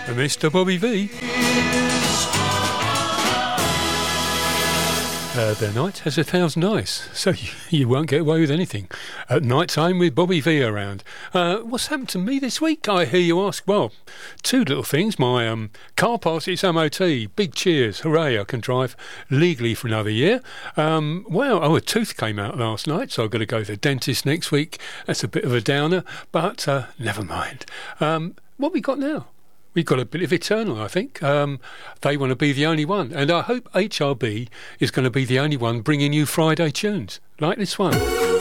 Mr. Bobby V. The night has 1,000 eyes, so you won't get away with anything. At night time with Bobby V around. What's happened to me this week, I hear you ask? Well, two little things. My car passed its MOT. Big cheers. Hooray, I can drive legally for another year. A tooth came out last night, so I've got to go to the dentist next week. That's a bit of a downer, but never mind. What we got now? We've got a bit of Eternal, I think. They want to be the only one. And I hope HRB is going to be the only one bringing you Friday tunes, like this one.